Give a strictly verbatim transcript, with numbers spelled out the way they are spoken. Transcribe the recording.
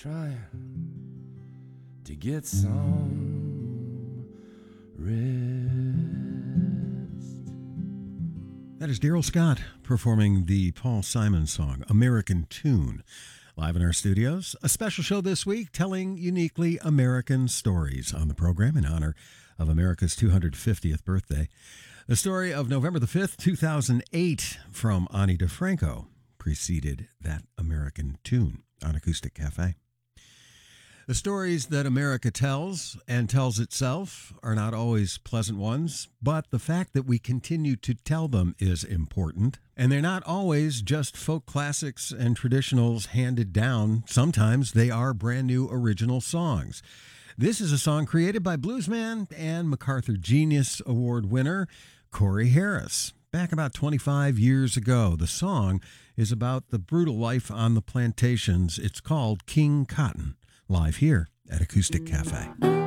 trying to get some rest. That is Daryl Scott performing the Paul Simon song, American Tune. Live in our studios, a special show this week telling uniquely American stories on the program in honor of America's two hundred fiftieth birthday. The story of November the fifth, two thousand eight from Ani DeFranco preceded that American Tune on Acoustic Cafe. The stories that America tells and tells itself are not always pleasant ones, but the fact that we continue to tell them is important. And they're not always just folk classics and traditionals handed down. Sometimes they are brand new original songs. This is a song created by bluesman and MacArthur Genius Award winner Corey Harris. Back about twenty-five years ago, the song is about the brutal life on the plantations. It's called King Cotton. Live here at Acoustic Cafe.